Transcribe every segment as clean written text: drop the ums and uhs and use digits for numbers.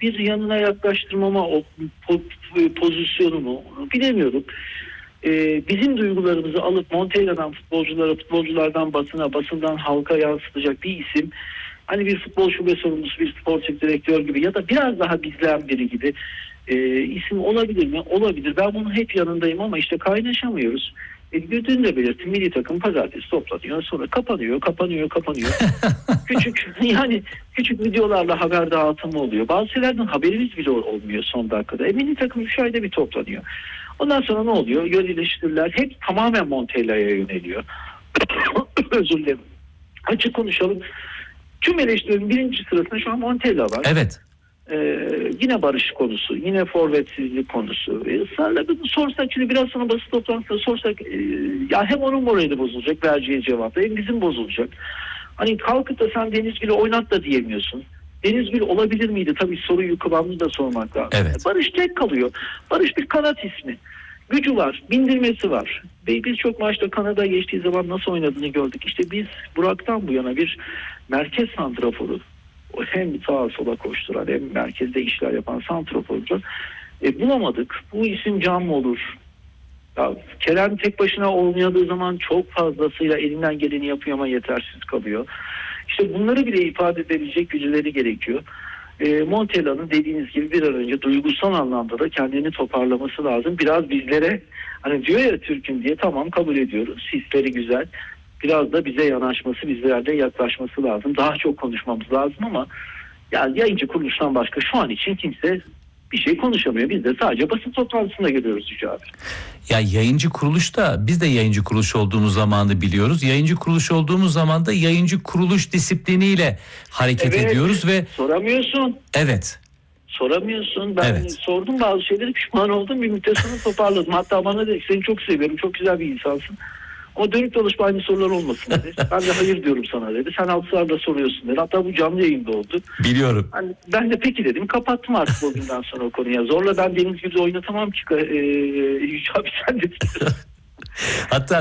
bir yanına yaklaştırmama o pozisyonu mu bilemiyorum. Bizim duygularımızı alıp Montella'dan futbolculara, futbolculardan basına, basından halka yansıtacak bir isim, hani bir futbol şube sorumlusu, bir sportif direktör gibi ya da biraz daha bizden biri gibi isim olabilir mi? Olabilir. Ben bunun hep yanındayım ama işte kaynaşamıyoruz. Dün de belirttim, milli takım pazartesi toplanıyor, sonra kapanıyor. küçük videolarla haber dağıtımı oluyor. Bazı şeylerden haberimiz bile olmuyor son dakikada. Milli takım 3 ayda bir toplanıyor. Ondan sonra ne oluyor? Göz eleştiriler hep tamamen Montella'ya yöneliyor. Özür dilerim. Açık konuşalım. Tüm eleştirilerin birinci sırasında şu an Montella var. Evet. Yine barış konusu, yine forvetsizlik konusu. Israrla bunu sorsak, şimdi biraz sonra basın toplantısında sorsak, ya hem onun morali bozulacak vereceği cevapta, hem bizim bozulacak. Hani kalkıp da sen Denizgül'ü oynat da diyemiyorsun. Denizgül olabilir miydi? Tabii soruyu kıvamlı da sormak lazım. Evet. Barış tek kalıyor. Barış bir kanat ismi. Gücü var, bindirmesi var. Biz çok maçta Kanada geçtiği zaman nasıl oynadığını gördük. İşte biz Burak'tan bu yana bir merkez santraforu, hem sağa sola koşturan hem merkezde işler yapan santraforcu bulamadık. Bu isim can mı olur? Ya, Kerem tek başına oynadığı zaman çok fazlasıyla elinden geleni yapıyor ama yetersiz kalıyor. İşte bunları bile ifade edebilecek güçleri gerekiyor. Montella'nın dediğiniz gibi bir an önce duygusal anlamda da kendini toparlaması lazım. Biraz bizlere, hani diyor ya Türk'üm diye, tamam kabul ediyoruz. Hisleri güzel. Biraz da bize yanaşması, bizlerle yaklaşması lazım. Daha çok konuşmamız lazım ama yani yayıncı kuruluştan başka şu an için kimse bir şey konuşamıyor. Biz de sadece basın toplantısında görüyoruz Yüce abi. Ya yayıncı kuruluşta, biz de yayıncı kuruluş olduğumuz zamanı biliyoruz. Yayıncı kuruluş olduğumuz zaman da yayıncı kuruluş disipliniyle hareket ediyoruz ve soramıyorsun. Evet. Soramıyorsun. Ben sordum bazı şeyleri, pişman oldum. Bir müddet sonra toparladım. Hatta bana dedi, seni çok seviyorum, çok güzel bir insansın. Ama dönüp dolaşıp aynı sorular olmasın dedi. Ben de hayır diyorum sana dedi. Sen altısarda soruyorsun dedi. Hatta bu canlı yayında oldu. Biliyorum. Yani ben de peki dedim. Kapattım artık o günden sonra o konuya. Zorla ben Denizgül'ü oynatamam ki. Yüce abi sen de biliyorsun. Hatta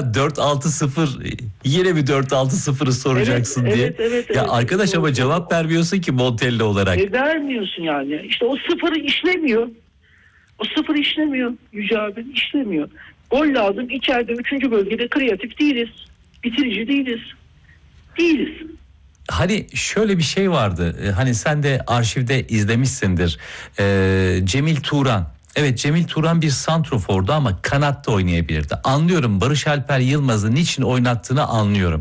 4-6-0 yine bir 4-6-0'ı soracaksın diye. Evet, ya arkadaş ama cevap vermiyorsun ki Montella olarak. Vermiyorsun yani. İşte o sıfırı işlemiyor. O sıfır işlemiyor Yüce abi. İşlemiyor. Gol lazım. İçeride 3. bölgede kreatif değiliz. Bitirici değiliz. Hani şöyle bir şey vardı. Hani sen de arşivde izlemişsindir. Cemil Turan. Evet, Cemil Turan bir santrofordu ama kanatta oynayabilirdi. Anlıyorum, Barış Alper Yılmaz'ı niçin oynattığını anlıyorum.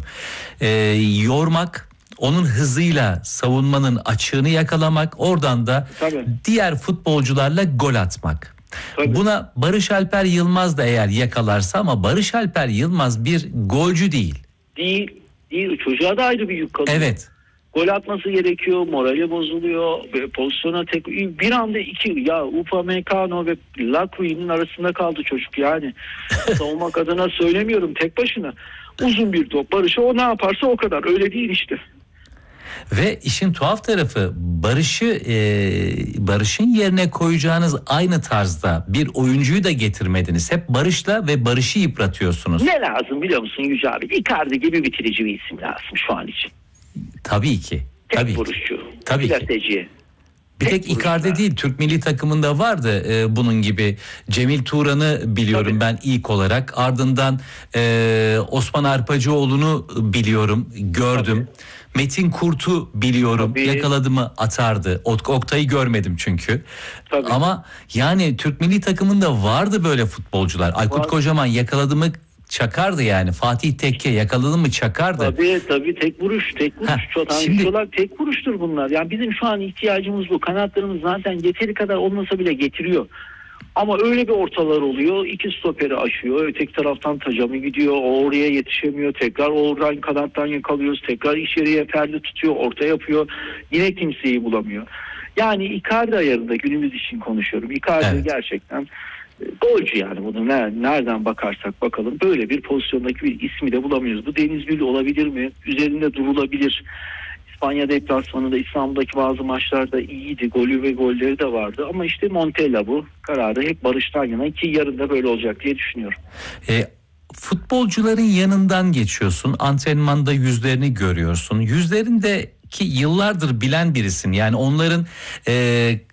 Yormak, onun hızıyla savunmanın açığını yakalamak, oradan da diğer futbolcularla gol atmak. Tabii. Buna Barış Alper Yılmaz da eğer yakalarsa, ama Barış Alper Yılmaz bir golcü değil. Değil. Çocuğa da ayrı bir yük kalıyor. Evet. Gol atması gerekiyor, morali bozuluyor, pozisyona bir anda ya Upamecano ve Lacroix'in arasında kaldı çocuk yani. Savunmak adına söylemiyorum, tek başına. Uzun bir top, Barış'a o ne yaparsa o kadar, öyle değil işte. Ve işin tuhaf tarafı, Barış'ın yerine koyacağınız aynı tarzda bir oyuncuyu da getirmediniz. Hep Barış'la ve Barış'ı yıpratıyorsunuz. Ne lazım biliyor musun Yüce abi? Icardi gibi bitirici bir isim lazım şu an için. Tabii ki. Tek vuruşçu. Tabii ki. Bir tek Icardi değil, Türk milli takımında vardı bunun gibi. Cemil Turan'ı biliyorum ben ilk olarak. Ardından Osman Arpacıoğlu'nu biliyorum, gördüm. Metin Kurt'u biliyorum. Yakaladı mı atardı. Oktay'ı görmedim çünkü. Ama yani Türk milli takımında vardı böyle futbolcular. Aykut Kocaman yakaladı mı çakardı yani. Fatih Tekke yakaladı mı çakardı. Tabii tek vuruş. Tek vuruştur bunlar. Yani bizim şu an ihtiyacımız bu. Kanatlarımız zaten yeteri kadar olmasa bile getiriyor. Ama öyle bir ortalar oluyor. 2 stoperi aşıyor. Öteki taraftan Tacami gidiyor. O oraya yetişemiyor. Tekrar oradan kanattan yakalıyoruz. Tekrar içeriye Ferdi tutuyor. Orta yapıyor. Yine kimseyi bulamıyor. Yani Icardi ayarında, günümüz için konuşuyorum. Icardi gerçekten golcü yani, bunu nereden bakarsak bakalım. Böyle bir pozisyondaki bir ismi de bulamıyoruz. Bu Denizgül olabilir mi? Üzerinde durulabilir. İspanya deplasmanında, İstanbul'daki bazı maçlarda iyiydi. Golü ve golleri de vardı. Ama işte Montella bu. Kararı hep Barış'tan yana, ki yarın da böyle olacak diye düşünüyorum. Futbolcuların yanından geçiyorsun. Antrenmanda yüzlerini görüyorsun. Yüzlerinde ki yıllardır bilen birisin. Yani onların